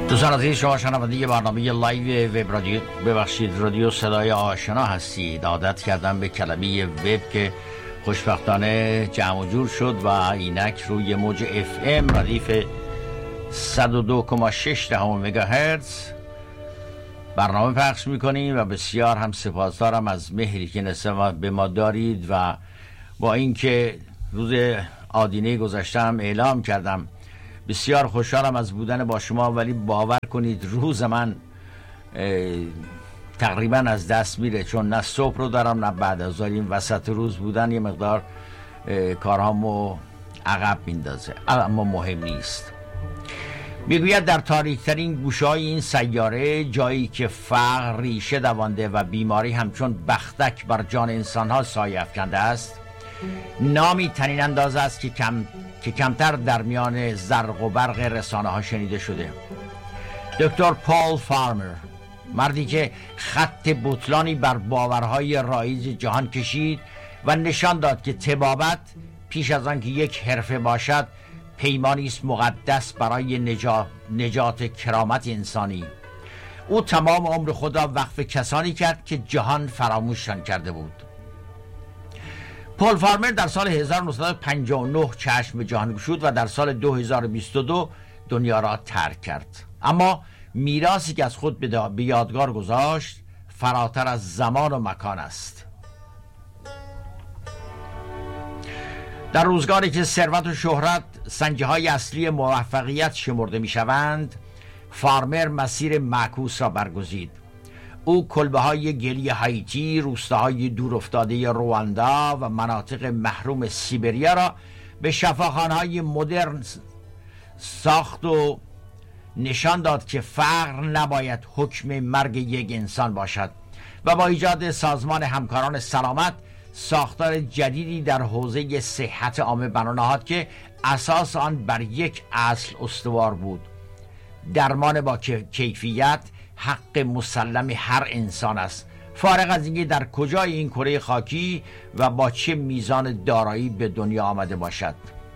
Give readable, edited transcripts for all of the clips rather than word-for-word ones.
دوستان عزیز، شما شنونده برنامه لایو وب رادیو رادیو صدای آشنا هستید. عادت کردم به کلمه وب که خوشبختانه جمع و جور شد و اینک روی موج FM ردیف 102.6 مگاهرتز برنامه پخش میکنیم و بسیار هم سپاسدارم از مهری که نسبت به ما دارید و با اینکه روز آدینه گذشتم اعلام کردم بسیار خوشحالم از بودن با شما، ولی باور کنید روز من تقریبا از دست میره، چون نه صبح رو دارم نه بعد از ظهر. این وسط روز بودن یه مقدار کارهامو عقب میندازه، اما مهم نیست. میگوید در تاریکترین گوشه‌های این سیاره، جایی که فقر ریشه دوانده و بیماری همچون بختک بر جان انسانها سایه افکنده است، نامی تنین انداز است که کمتر در میان زرق و برق رسانه ها شنیده شده. دکتر پول فارمر، مردی که خط بطلانی بر باورهای رایج جهان کشید و نشان داد که طبابت پیش از آن که یک حرفه باشد پیمانی است مقدس برای نجات کرامت انسانی. او تمام عمر خود را وقف کسانی کرد که جهان فراموششان کرده بود. پول فارمر در سال 1959 چشم به جهان گشود و در سال 2022 دنیا را ترک کرد. اما میراثی که از خود به یادگار گذاشت فراتر از زمان و مکان است. در روزگاری که ثروت و شهرت سنجه‌های اصلی موفقیت شمرده می‌شوند، فارمر مسیر معکوس را برگزید. او کلبه‌های گلی هایتی، روستاهای دورافتاده رواندا و مناطق محروم سیبریا را به شفاخانه‌های مدرن ساخت و نشان داد که فقر نباید حکم مرگ یک انسان باشد و با ایجاد سازمان همکاران سلامت ساختار جدیدی در حوزه صحت عامه بنا نهاد که اساس آن بر یک اصل استوار بود: درمان با کیفیت حق مسلم هر انسان است، فارغ از اینکه در کجای این کره خاکی و با چه میزان دارایی به دنیا آمده باشد.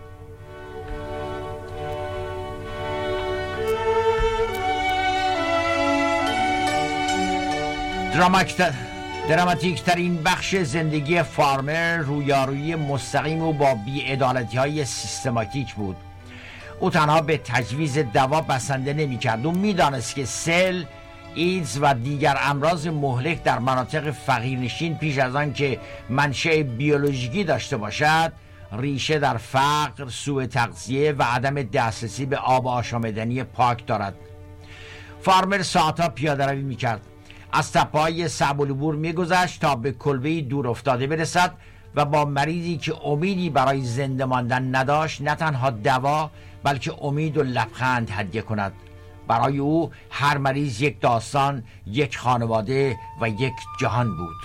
دراماتیک ترین بخش زندگی فارمر رویارویی مستقیم و با بی‌عدالتی های سیستماتیک بود. او تنها به تجویز دوا بسنده نمی کرد. او می دانست که سل، ایدز و دیگر امراض مهلک در مناطق فقیرنشین پیش از آن که منشأ بیولوژیکی داشته باشد ریشه در فقر، سوء تغذیه و عدم دسترسی به آب آشامیدنی پاک دارد. فارمر ساعتها پیاده‌روی می کرد، از تپه‌های صعب العبور می‌گذشت تا به کلبه‌ای دور افتاده برسد و با مریضی که امیدی برای زنده ماندن نداشت نه تنها دوا بلکه امید و لبخند هدیه کند. برای او هر مریض یک داستان، یک خانواده و یک جهان بود.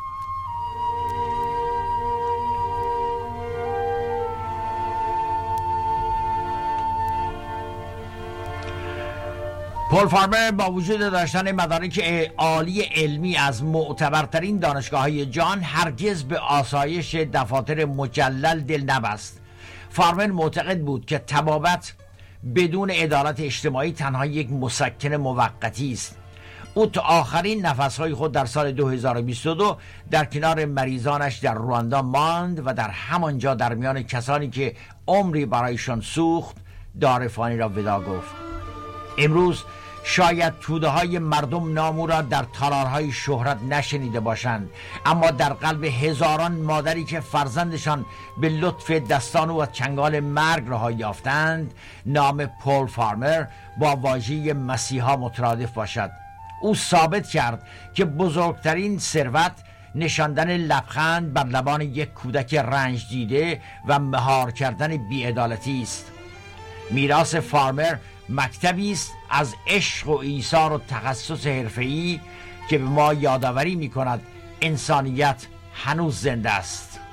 پول فارمر با وجود داشتن مدارک عالی علمی از معتبرترین دانشگاه‌های جهان هرگز به آسایش دفاتر مجلل دل نبست. فارمر معتقد بود که طبابت بدون عدالت اجتماعی تنها یک مسکن موقتی است. او تا آخرین نفس‌های خود در سال 2022 در کنار مریضانش در رواندا ماند و در همانجا در میان کسانی که عمری برایشان سوخت دارفانی را ودا گفت. امروز شاید توده های مردم نامو را در تالارهای شهرت نشنیده باشند، اما در قلب هزاران مادری که فرزندشان به لطف دستان و چنگال مرگ رها یافتند نام پول فارمر با واژه مسیحا مترادف باشد. او ثابت کرد که بزرگترین ثروت نشاندن لبخند بر لبان یک کودک رنج دیده و مهار کردن بی‌عدالتی است. میراث فارمر مکتبی است از عشق و ایثار و تخصص حرفه‌ای که به ما یادآوری می‌کند انسانیت هنوز زنده است.